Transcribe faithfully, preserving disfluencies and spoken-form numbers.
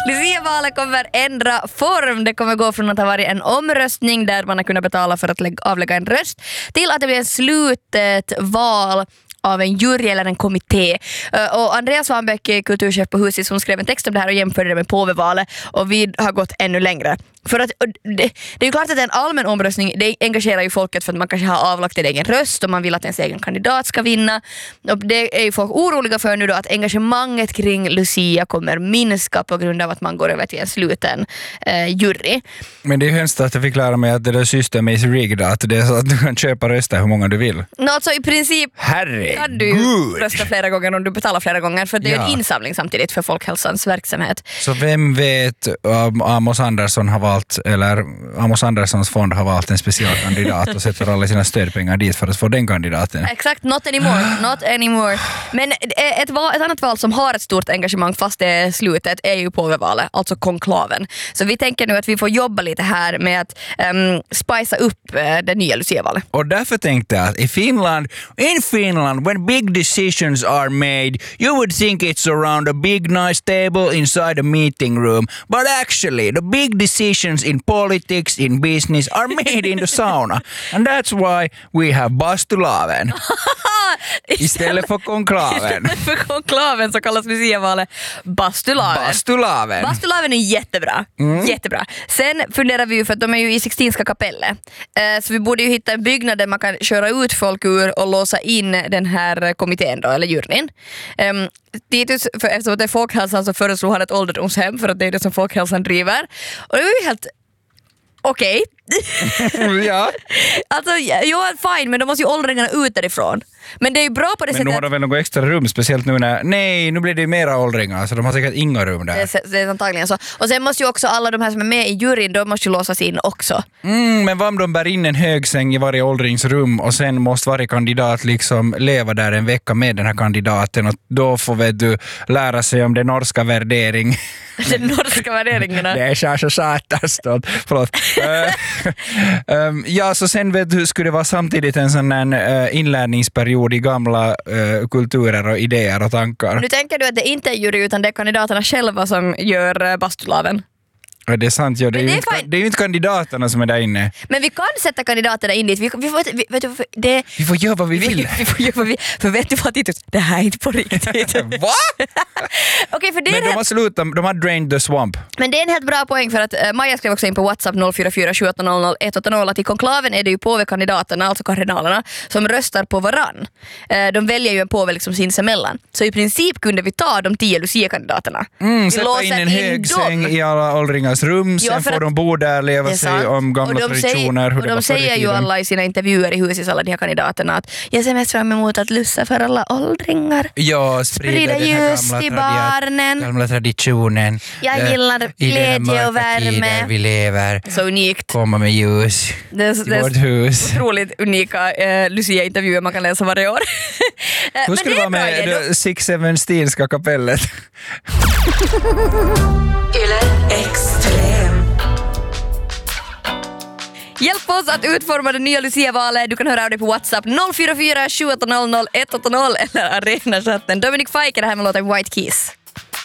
Lucia-valet kommer ändra form. Det kommer gå från att ha varit en omröstning där man har kunnat betala för att lägga, avlägga en röst till att det blir en slutet val av en jury eller en kommitté. Och Andreas Svanbäck, kulturchef på Huset, som skrev en text om det här och jämförde det med påvevalet, och vi har gått ännu längre. För att det, det är ju klart att en allmän omröstning, det engagerar ju folket för att man kanske har avlagt en egen röst och man vill att ens egen kandidat ska vinna. Och det är ju folk oroliga för nu då, att engagemanget kring Lucia kommer minska på grund av att man går över till en sluten eh, jury. Men det är ju hemskt att jag fick lära mig att det där systemet är rigged, att det är så att du kan köpa röster hur många du vill. Nå, alltså i princip Herre, kan du ju Gud. rösta flera gånger om du betalar flera gånger, för det är ju Ja. en insamling samtidigt för Folkhälsans verksamhet. Så vem vet om Amos Andersson har valt, eller Amos Anderssons fond har valt en specialkandidat och sätter alla sina stödpengar dit för att få den kandidaten. Exakt, not anymore, not anymore. Men ett, val, ett annat val som har ett stort engagemang fast det är slutet är ju påvevalet, alltså konklaven. Så vi tänker nu att vi får jobba lite här med att um, spicea upp uh, det nya Lucia-valet. Och därför tänkte jag att i Finland, in Finland, when big decisions are made, you would think it's around a big nice table inside a meeting room. But actually, the big decisions in politics, in business are made in the sauna. And that's why we have bastulaven. Istället för konklaven. Istället för konklaven så kallas Lucia-valet bastulaven. Bastulaven. Bastulaven är jättebra. Mm. Jättebra. Sen funderar vi ju, för att de är ju i Sixtinska kapellet. Eh, så vi borde ju hitta en byggnad där man kan köra ut folk ur och låsa in den här kommittén då, eller juryn. Um, Titus, för eftersom det är Folkhälsan, så föreslår han ett ålderdomshem, för att det är det som Folkhälsan driver. Och det är ju helt okej. Okay. Ja. Alltså, jag är fine, men de måste ju åldringarna ut därifrån. Men det är ju bra på det Men sättet. nu har de väl något extra rum, speciellt nu när, nej, nu blir det mera åldringar, så de har säkert inga rum där. Det är, det är antagligen så. Och sen måste ju också alla de här som är med i juryn, de måste ju låsas in också. Mm, men vad om de bär in en hög säng i varje åldringsrum och sen måste varje kandidat liksom leva där en vecka med den här kandidaten, och då får vet du lära sig om det norska värdering. De norska värderingarna. Det är så satans stått. Förlåt. uh, um, ja, så sen vet du, skulle det vara samtidigt en sån här uh, inlärningsperiod i gamla uh, kulturer och idéer och tankar. Nu tänker du att det inte är jury utan det är kandidaterna själva som gör uh, bastulaven. Ja, det är sant, ja. Det är, det ju är inte, fine. det är ju inte kandidaterna som är där inne. Men vi kan sätta kandidaterna in dit. Vi, vi, får, vi, vet du, det, Vi får göra vad vi vill. vi, vi får göra vad vi För vet du vad, Titus? Det här är inte på riktigt. Va? Okej, för det är Men de helt, har slutat, de har drained the swamp. men det är en helt bra poäng, för att uh, Maja skrev också in på WhatsApp noll fyra fyra sju åtta noll noll ett åtta noll att i konklaven är det ju påvekandidaterna, alltså kardinalerna, som röstar på varann. Uh, de väljer ju en påve liksom sinsemellan. Så i princip kunde vi ta de tio Lucia-kandidaterna. Mm, Vi sätta låser in en hög dem. säng i alla åldringars rum, Ja, sen för får att- de bo där, leva Det är sig sant. om gamla Och de traditioner. säger, hur och det de var förr i säger ju tiden. alla i sina intervjuer i Husis, alla de här kandidaterna, att jag ser mest fram emot att lussa för alla åldringar. Ja, sprida, Sprida den här ljus gamla till tradi- barnen. gamla traditionen. Jag Eh, gillar i glädje den här och mörka värme. tider vi lever. Så unikt. Komma med ljus Det är, till det vårt är hus. otroligt unika eh, Lucia-intervjuer man kan läsa varje år. Eh, Hur men ska det är vara bra med idé. det Sixtinska kapellet? Yle Extrem. Hjälp oss att utforma det nya Lucia-valet. Du kan höra av dig på WhatsApp noll fyra fyra sju åtta noll noll ett åtta noll eller Arena-chatten. Dominic Fike är det här med låten White Keys.